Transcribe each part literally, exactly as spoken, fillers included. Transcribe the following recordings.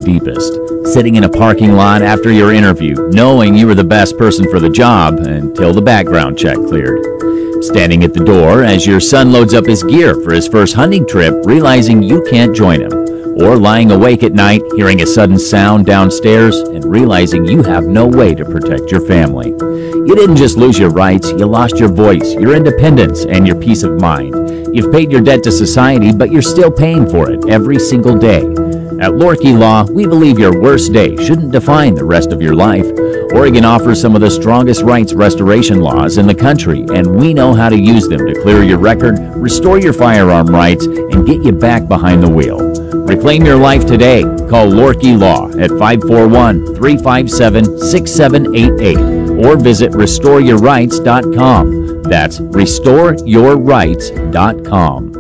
deepest. Sitting in a parking lot after your interview, knowing you were the best person for the job until the background check cleared. Standing at the door as your son loads up his gear for his first hunting trip, realizing you can't join him. Or lying awake at night, hearing a sudden sound downstairs and realizing you have no way to protect your family. You didn't just lose your rights, you lost your voice, your independence, and your peace of mind. You've paid your debt to society, but you're still paying for it every single day. At Lorkey Law, we believe your worst day shouldn't define the rest of your life. Oregon offers some of the strongest rights restoration laws in the country, and we know how to use them to clear your record, restore your firearm rights, and get you back behind the wheel. Reclaim your life today. Call Lorkey Law at five four one, three five seven, six seven eight eight or visit restore your rights dot com. That's restore your rights dot com.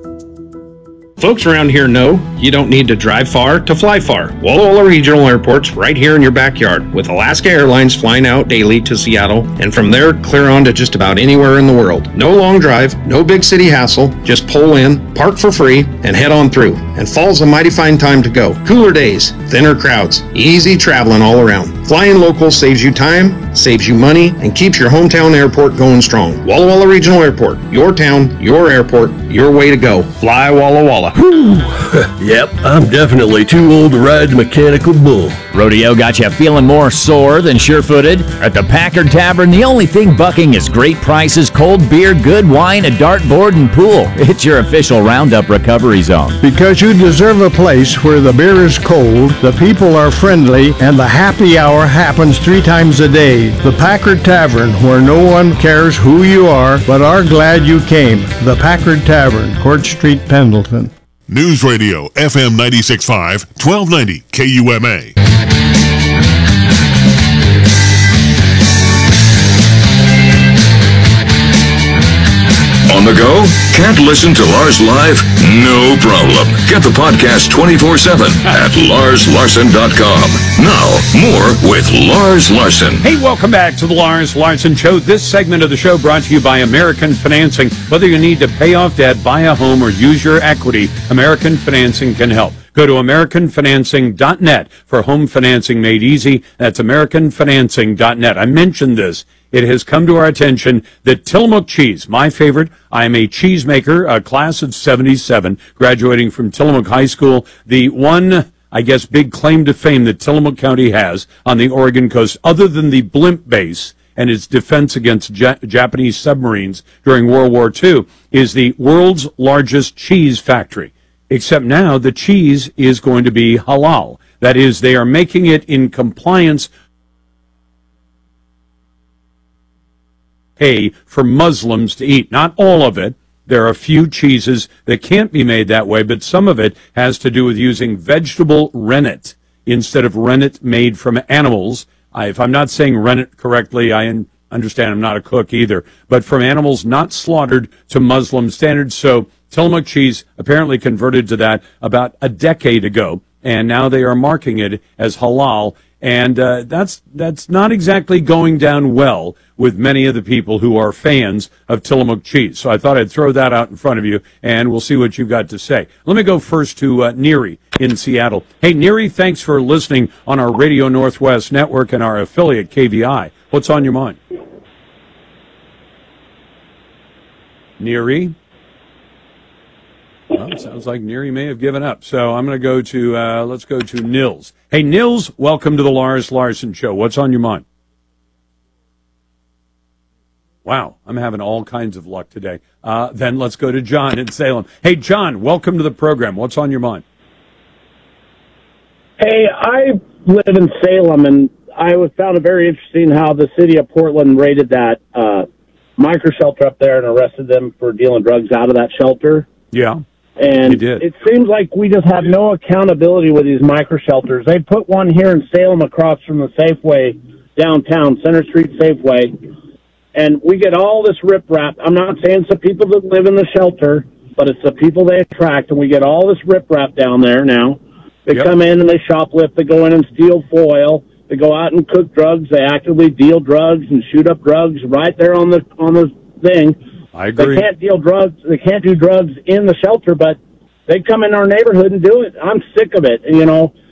Folks around here know you don't need to drive far to fly far. Walla Walla Regional Airport's right here in your backyard, with Alaska Airlines flying out daily to Seattle, and from there clear on to just about anywhere in the world. No long drive, no big city hassle, just pull in, park for free, and head on through. And fall's a mighty fine time to go. Cooler days, thinner crowds, easy traveling all around. Flying local saves you time, saves you money, and keeps your hometown airport going strong. Walla Walla Regional Airport, your town, your airport, your way to go. Fly Walla Walla. Whew. Yep, I'm definitely too old to ride the mechanical bull. Rodeo got you feeling more sore than sure-footed? At the Packard Tavern, the only thing bucking is great prices, cold beer, good wine, a dartboard, and pool. It's your official Roundup recovery zone. Because you deserve a place where the beer is cold, the people are friendly, and the happy hour happens three times a day. The Packard Tavern, where no one cares who you are, but are glad you came. The Packard Tavern, Court Street, Pendleton. News Radio, F M ninety-six point five, twelve ninety K U M A. On the go? Can't listen to Lars live? No problem. Get the podcast twenty-four seven at lars larson dot com. Now, more with Lars Larson. Hey, welcome back to the Lars Larson Show. This segment of the show brought to you by American Financing. Whether you need to pay off debt, buy a home, or use your equity, American Financing can help. Go to american financing dot net for home financing made easy. That's american financing dot net. I mentioned this. It has come to our attention that Tillamook cheese, my favorite, I am a cheesemaker, a class of seventy-seven, graduating from Tillamook High School. The one, I guess, big claim to fame that Tillamook County has on the Oregon coast, other than the blimp base and its defense against ja- Japanese submarines during World War Two, is the world's largest cheese factory. Except now the cheese is going to be halal. That is, they are making it in compliance pay for Muslims to eat. Not all of it. There are a few cheeses that can't be made that way, but some of it has to do with using vegetable rennet instead of rennet made from animals. I, if I'm not saying rennet correctly, I understand I'm not a cook either, but from animals not slaughtered to Muslim standards. So Tillamook cheese apparently converted to that about a decade ago, and now they are marking it as halal. And uh, that's that's not exactly going down well with many of the people who are fans of Tillamook cheese. So I thought I'd throw that out in front of you, and we'll see what you've got to say. Let me go first to uh, Neary in Seattle. Hey, Neary, thanks for listening on our Radio Northwest network and our affiliate, K V I. What's on your mind? Neary? Well, it sounds like Neary may have given up. So I'm going to go to, uh, let's go to Nils. Hey, Nils, welcome to the Lars Larson Show. What's on your mind? Wow, I'm having all kinds of luck today. Uh, then let's go to John in Salem. Hey, John, welcome to the program. What's on your mind? Hey, I live in Salem, and I was found it very interesting how the city of Portland raided that uh, micro shelter up there and arrested them for dealing drugs out of that shelter. Yeah. And it seems like we just have no accountability with these micro shelters. They put one here in Salem across from the Safeway downtown, Center Street Safeway, and we get all this riprap. I'm not saying it's the people that live in the shelter, but it's the people they attract, and we get all this riprap down there now. They yep. come in and they shoplift. They go in and steal foil. They go out and cook drugs. They actively deal drugs and shoot up drugs right there on the on the thing. I agree. They can't deal drugs. They can't do drugs in the shelter, but they come in our neighborhood and do it. I'm sick of it. You know,